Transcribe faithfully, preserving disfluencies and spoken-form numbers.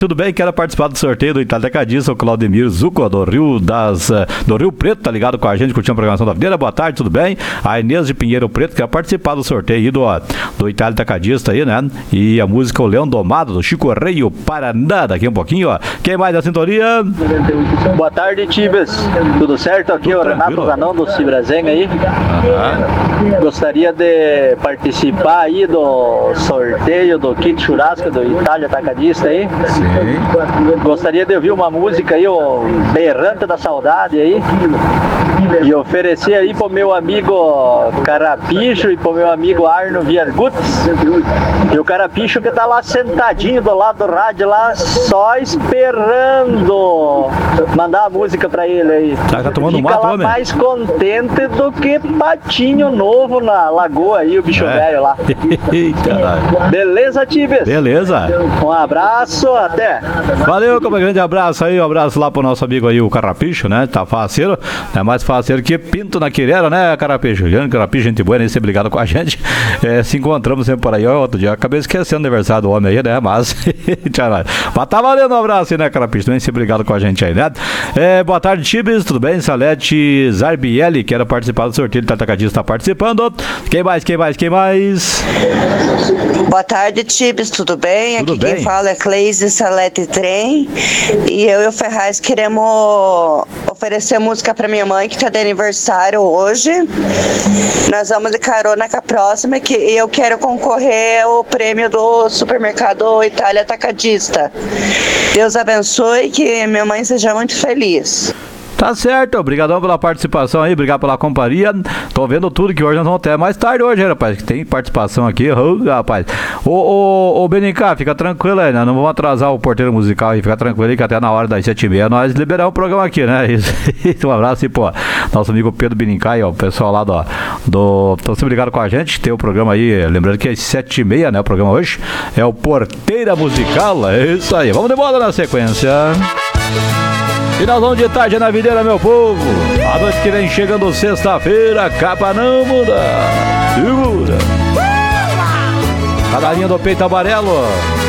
Tudo bem? Quero participar do sorteio do Italiacadista, o Claudemir Zucco, do Rio, das, do Rio Preto, tá ligado com a gente, curtindo a programação da Videira. Boa tarde, tudo bem? A Inês de Pinheiro Preto quer participar do sorteio aí do, do Italiacadista aí, né? E a música O Leão Domado, do Chico Rei, o Paraná, daqui um pouquinho, ó. Quem mais da sintonia? Boa tarde, Tibes. Tudo certo? Aqui é o Renato Zanon do Cibrazen aí. Uhum. Gostaria de participar aí do sorteio do kit churrasco do Italiacadista aí. Sim. Gostaria de ouvir uma música aí, o Berrante da Saudade aí, e oferecer aí pro meu amigo Carapicho e pro meu amigo Arno Viergutz. E o Carapicho que tá lá sentadinho do lado do rádio lá, só esperando mandar a música pra ele aí. Tá, tá tomando Fica mato, lá homem? mais contente do que patinho novo na lagoa aí, o bicho velho é. lá. Beleza, Tibes? Beleza. Um abraço, até. Valeu, como um grande abraço aí, um abraço lá pro nosso amigo aí, o Carapicho, né? Tá faceiro, é mais faceiro que pinto na quirera, né, Carapicho? Carapicho, gente boa, nem ser obrigado com a gente. É, se encontramos sempre por aí, ó, outro dia. Acabei esquecendo o aniversário do homem aí, né? Mas, mas tá valendo um abraço aí, né, Carapicho? Nem ser obrigado com a gente aí, né? É, boa tarde, Tibes, tudo bem? Salete Zarbielli, quero participar do sorteio do Italiacadista, tá participando. Quem mais, quem mais, quem mais? Boa tarde, Tibes, tudo bem? Tudo Aqui bem. Quem fala é Cleise Salete Trem, e eu e o Ferraz queremos oferecer música pra minha mãe que tá de aniversário hoje. Nós vamos de carona com a próxima, que eu quero concorrer ao prêmio do supermercado Itália Atacadista. Deus abençoe, que minha mãe seja muito feliz. Tá certo, obrigadão pela participação aí, obrigado pela companhia. Tô vendo tudo que hoje nós vamos até mais tarde hoje, rapaz, que tem participação aqui, oh, rapaz. Ô, ô, ô, Benicá, fica tranquilo aí, né? Não vamos atrasar o porteiro musical aí, fica tranquilo aí que até na hora das sete e meia nós liberamos o programa aqui, né? Isso. Um abraço aí, pô, nosso amigo Pedro Benicá aí, ó, o pessoal lá do... do estão sempre ligados com a gente, tem o programa aí, lembrando que é às sete e meia, né, o programa hoje, é o Porteira Musical, é isso aí. Vamos de bola na sequência. Finalzão de tarde na Videira, meu povo. A noite que vem chegando sexta-feira, capa não muda. Segura. A galinha do peito amarelo.